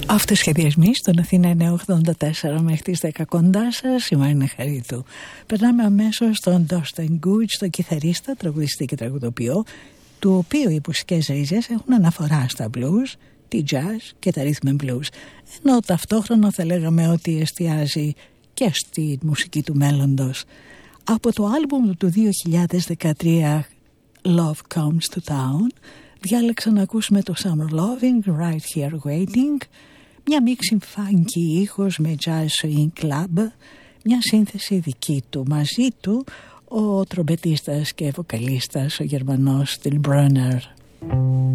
Αυτοσχεδιασμοί στον Αθήνα 984 μέχρι τις 10 κοντά σας. Η Μαρίνα Χαρίτου. Περνάμε αμέσως στον Ντόστεν Γκούτς, τον κιθαρίστα, τραγουδιστή και τραγουδοποιό, του οποίου οι μουσικές ρίζες έχουν αναφορά στα blues, τη jazz και τα rhythm and blues, ενώ ταυτόχρονα θα λέγαμε ότι εστιάζει και στη μουσική του μέλλοντος. Από το άλμπουμ του 2013 Love Comes to Town διάλεξα να ακούσουμε το Summer Loving, Right Here Waiting, μια μίξη funky ήχος με jazz swing club, μια σύνθεση δική του. Μαζί του ο τρομπετίστας και βοκαλίστας ο Γερμανός Till Brunner.